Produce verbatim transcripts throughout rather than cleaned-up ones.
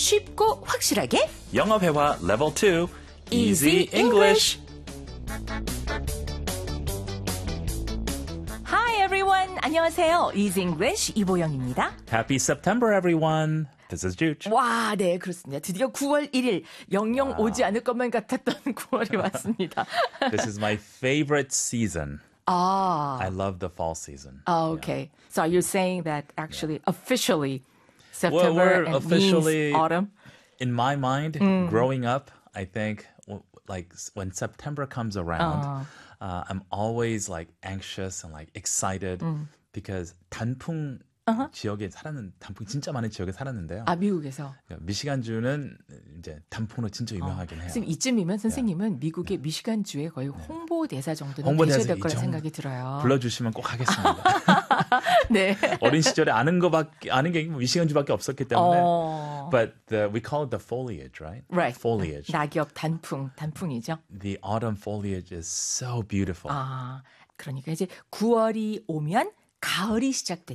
쉽고 확실하게 영어 회화 레벨 투 Easy English. Hi everyone. 안녕하세요. Easy English 이보영입니다. Happy September, everyone. This is Juge. 와, 네, 그렇습니다. 드디어 구월 일일 영영 Wow. 오지 않을 것만 같았던 구월이 왔습니다. This is my favorite season. 아, I love the fall season. oh, okay. So you're saying that actually officially Well, September we're and officially means autumn? In my mind, growing up, I think w- like s- when September comes around, 어. uh, I'm always like anxious and like excited because 단풍 지역에 살았는 단풍 진짜 많은 지역에 살았는데요. 아, 미국에서. 미시간주는 이제 단풍으로 진짜 유명하긴 해요. 지금 이쯤이면 선생님은 미국의 미시간주에 거의 홍보대사 정도는 홍보대사 되셔야 될 거라 이 정- 생각이 들어요. 불러주시면 꼭 하겠습니다. 네. 어린 시절에 아는 거밖에 아는 게 미시간주밖에 없었기 때문에. 어, But the, we call it the foliage, right? right. Foliage. 낙엽, 단풍, 단풍이죠. The autumn foliage is so beautiful. 아, 그러니까 이제 구월이 오면 가을이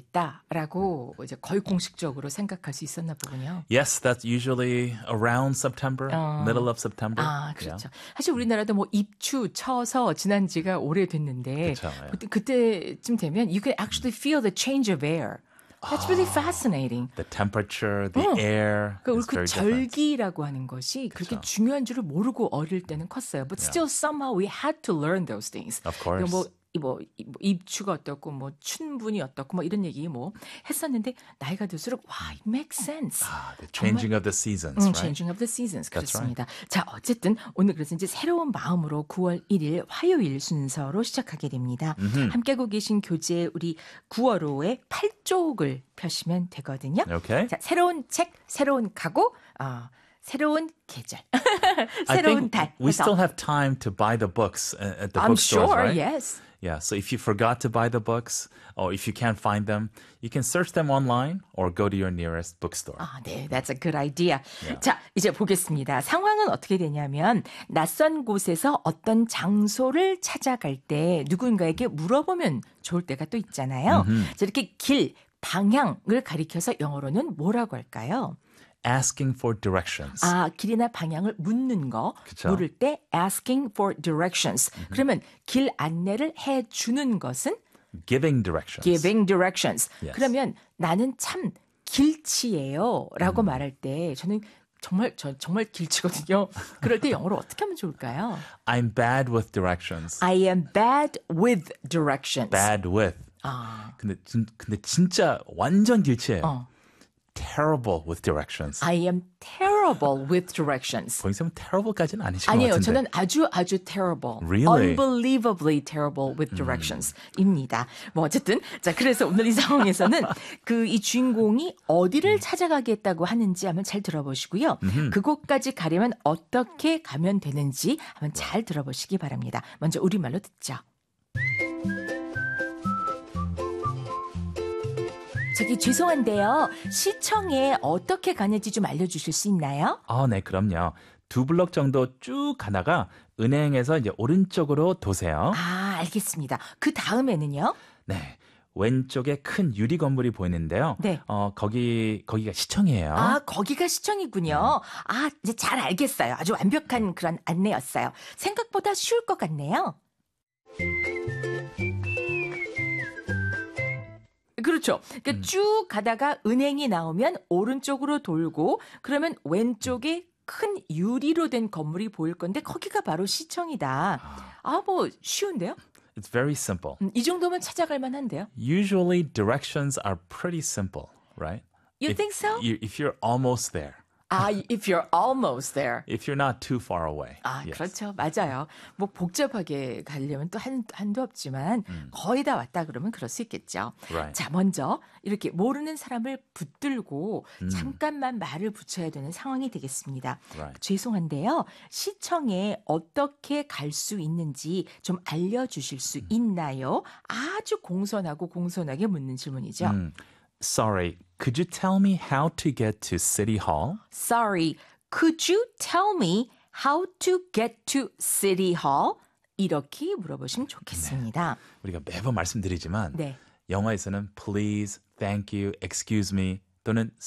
시작됐다라고 이제 거의 공식적으로 생각할 수 있었나 보군요. Yes, that's usually around September, 어. middle of September. 아, 그렇죠. 사실 우리나라도 뭐 입추, 처서 지난 지가 오래됐는데 그쵸, 예. 그때, 그때쯤 되면 you can actually feel the change of air. That's really fascinating. The temperature, the 어. air 그, is 그 very different. 절기라고 하는 것이 그렇게 그쵸. 중요한 줄을 모르고 어릴 때는 컸어요. But still somehow we had to learn those things. Of course. 뭐, 이 뭐, 이 뭐 입추가 어떻고 뭐 춘분이 어떻고 뭐 이런 얘기 뭐 했었는데 나이가 들수록 와, it makes sense. Ah, the changing of the seasons, 음, right? Changing of the seasons. That's 그렇습니다. 자, 어쨌든 오늘 그래서 이제 새로운 마음으로 구월 일일 화요일 순서로 시작하게 됩니다. 함께 하고 계신 교재 우리 구월호의 팔 쪽을 펴시면 되거든요. Okay. 자, 새로운 책, 새로운 각오, 어, 새로운 계절, I 새로운 think 달. we 해서 still have time to buy the books uh, at the I'm bookstores, sure, right? yes. Yeah, so if you forgot to buy the books or if you can't find them, you can search them online or go to your nearest bookstore. 아, 네, that's a good idea. 자, 이제 보겠습니다. 상황은 어떻게 되냐면 낯선 곳에서 어떤 장소를 찾아갈 때 누군가에게 물어보면 좋을 때가 또 있잖아요. 자, 이렇게 길, 방향을 가리켜서 영어로는 뭐라고 할까요? Asking for directions. 아, 길이나 방향을 묻는 거, 그쵸. 물을 때 asking for directions. 그러면 길 안내를 해주는 것은 Giving directions. giving directions. Yes. 그러면 나는 참 길치예요 라고 말할 때 저는 정말 저 정말 길치거든요. 그럴 때 영어로 어떻게 하면 좋을까요? I'm bad with directions. I am bad with directions. Bad with. 아, 근데 진, 근데 진짜 완전 길치예요. 어. Terrible with directions. I am terrible with directions. 보이세요? terrible까지는 아니신 것 아니에요. 같은데. 저는 아주 아주 terrible, Really? unbelievably terrible with directions입니다. 뭐 어쨌든 자 그래서 오늘 이 상황에서는 그 이 주인공이 어디를 찾아가겠다고 하는지 한번 잘 들어보시고요. 그곳까지 가려면 어떻게 가면 되는지 한번 잘 들어보시기 바랍니다. 먼저 우리말로 듣죠. 저기 죄송한데요. 시청에 어떻게 가는지 좀 알려주실 수 있나요? 아, 네, 그럼요. 두 블럭 정도 쭉 가다가 은행에서 이제 오른쪽으로 도세요. 아, 알겠습니다. 그 다음에는요? 네. 왼쪽에 큰 유리 건물이 보이는데요. 네. 어, 거기 거기가 시청이에요. 아, 거기가 시청이군요. 아, 이제 잘 알겠어요. 아주 완벽한 그런 안내였어요. 생각보다 쉬울 것 같네요. 그렇죠. 그러니까 음. 쭉 가다가 은행이 나오면 오른쪽으로 돌고 그러면 왼쪽에 큰 유리로 된 건물이 보일 건데 거기가 바로 시청이다. 아, 뭐 쉬운데요? It's very simple. 음, 이 정도면 찾아갈 만한데요. Usually directions are pretty simple, right? You if, think so? You, if you're almost there. 아, if you're almost there. If you're not too far away. 아, yes. 그렇죠. 맞아요. 뭐 복잡하게 가려면 또 한, 한도 없지만 거의 다 왔다 그러면 그럴 수 있겠죠. Right. 자, 먼저 이렇게 모르는 사람을 붙들고 잠깐만 말을 붙여야 되는 상황이 되겠습니다. Right. 죄송한데요. 시청에 어떻게 갈 수 있는지 좀 알려주실 수 있나요? 아주 공손하고 공손하게 묻는 질문이죠. 음, Sorry, could you tell me how to get to City Hall? Sorry, could you tell me how to get to City Hall? 이렇게 물어보시면 좋겠습니다. 우리가 매번 말씀드리지만 네. 영어에서는 please, thank you, excuse me 또는